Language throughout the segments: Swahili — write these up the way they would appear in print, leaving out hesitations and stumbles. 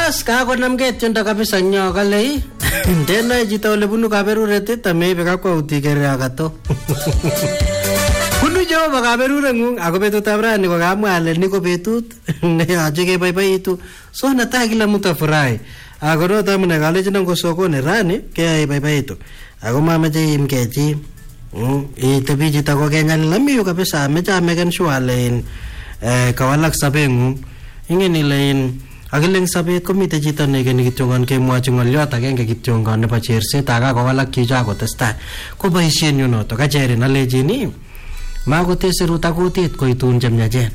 Bas kakonamgei tiendo kabisa nyo kale ndenoe chito ole bunu kaberuret tameibe kakwautik kerakato. Bunu Jehova kaberureng'ung ako betutab rani kokamwa ale ni ko betut neyoche keboiboitu. So natai kila mtu afurahi. Ako noto amune kalechino ngo sokoni rani keyoe boiboitu. Ako mameche imkei chi. Itebi chito kokenyalil ami yu kabisa ameche ameken sure ale kawalak sobeng'ung. Ingen ile akileng sabet komite chito nekeni kityongon kemwochi ng'olyot agenge kityongon nebo cherset akakowalak chicho akotestai. Ko boisienyu noto kacherin alechini makotesirut akutit koitun chemyachen.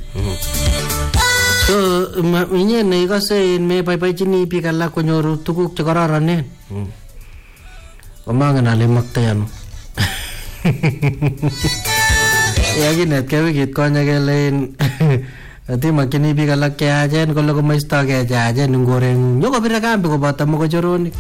So inye neikose meboiboichini biik alak konyoru tuguk chekororonen. Komangen ale imaktoi ano. Yakinetkei wikit konye kele timakyini biik alak cheyachen kole komaistogei cheyachen ing koreng'ung. Nyokobire kambi koboto mokochoronik.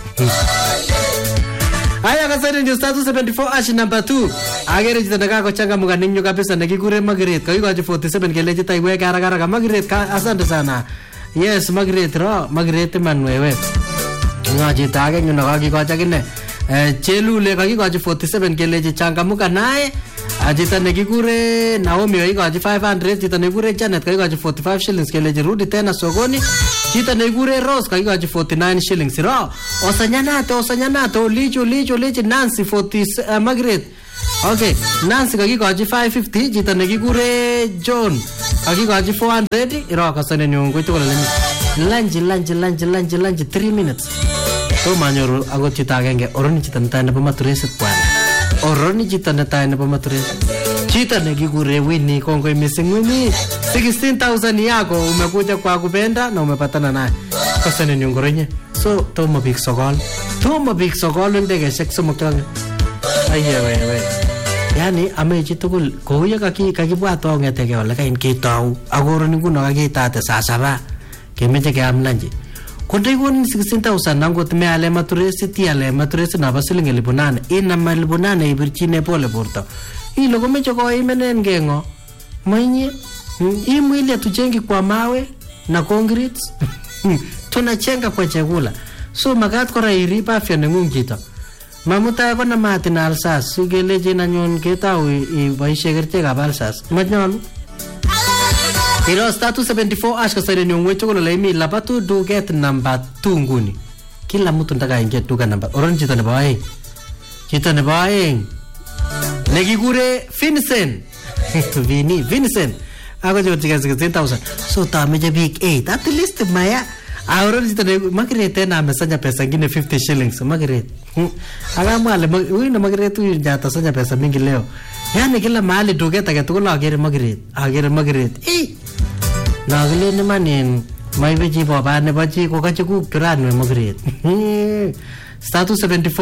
Aya kasari ndio status 74 ash number 2. Agere chito nekakochangamuka ninyo kabisa nekikure Margaret. Kakikochi 47 kelechi taiweke haraka. Margaret asante sana. Yes, Margaret ro. Margaret man wewe. Nga chito age nyo nakakikochi akine. Chelule kakikochi 47 kelechi changamuka naye. Chito nekikure Naomi kakikochi 500. Chito nekikure Janet kakikochi 45 shillings kelechi rudi tena sokoni. Chito nekikure Rose kakikochi 49 shillings. Ro, osanyanato, lichi Nancy 40 Margaret. Okay, Nancy kakikochi 550. Chito nekikure John kakikochi 400. Ro, kasane nyungu ito kula lunch 3 minutes. So manyoru ako chito agenge oroni chito netai nebo maturesit bwana. Oroni chito netai nebo maturesit. Chito nekikure Winnie kongoi missing Winnie. 16,000 yako umekuja kwa kupenda na umepatana naye. Kasane nyungu renye. So tomo big sokol ndegeshek somok tange. Aye we. Yani amechi tugul kouye kakibwat ongetege wala kain kitau. Akoroni nguno kakitate saa 7. Kemeche keam lunch. Kondai kon 16,000 nangot me ale maturesi na basiling 8,000 ina ma 8,000 ibirchine pole porto. Ilo komeche koimenen gengo. Mwenye imwili tujenge kwa mawe na concrete. Tunachenga kwa chakula. So magat kora irip afya nengung chito. Mamuta ko na mati na alsas sigeleje na nyon ketau iboishe kerchekab alsas. Manyolu. Ilo status 74 ash kasare nyongwe chokolo laimi lapatu duket number 2 nguni. Kila mtu ndaka ingia duka number. Oron chito nebo aeng. Nekikure Vincent. Ako chotika 16,000. So tameje big 8. At least maya. Oron chito nebo Margaret tena amesanya pesa ngine 50 shillings. Margaret. Akamwale na Margaret huyu jata sanya pesa mingi leo. Yani kila mahali duket aketukula agere Margaret. Na gile ni manin mai beji baba ne baji ko kache ku kiran we Margaret. Status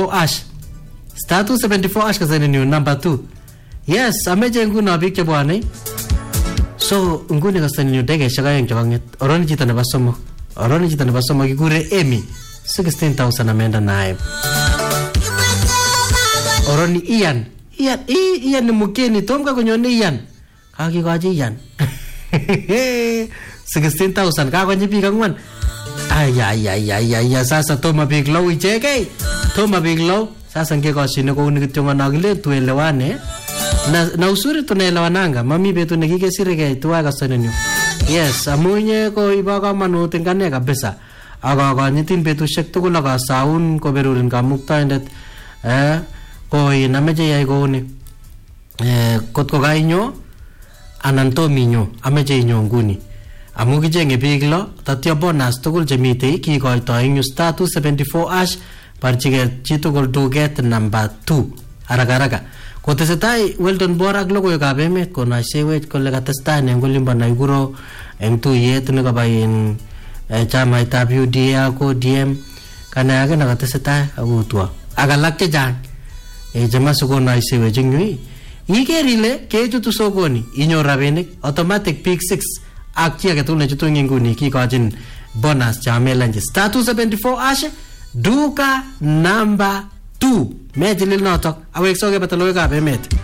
74 ash kasane ni number 2. Yes, ameje nguna bik che bwane. So ngune kasane ni dege shagayen chabanget. Oroni chita ne basomo kikure Amy 16,000 amenda nae. Oroni Ian ni mukeni tomka konyone Ian. Kakikochi Ian. 16,000 kakonyi biik 4. Ay sasa toma biik low ichekei. Sasa ngekosine kouni kityongon akile tuelewane. Na usuri tunaelewananga. Mami betu nekikesireke tuwa kasanenyo. Yes, amunye ko iba kamanut ngane kabisa. Akakonyitin betushek tugul akasaun koberurin kamuktaindet. Koi nameche yai kouni. Kotko kainyo anan tominyo ameche inyo nguni. Amu kichenge biik lo tatyo bonus tugul chemitei kikoitoi ing status 74 ash parchike chitugul duket number 2 haraka. Kotesetai Weldon Borak logoiwekab emet konoisewech kole katestai eng olimbo Naikuro eng tuyet nekabain chamaitab UDA ak ODM kana age nakatesetai akutwo ak alak chechang chemasu konoisewech eng yu. Iker ile kechutu sokoni inyoru rabinik automatic peak 6 ak chi age tugul nechutu nguni kikochin bonus chamelanji status 74 ash duka number 2 mejilil notok awek soke pataloikab emet.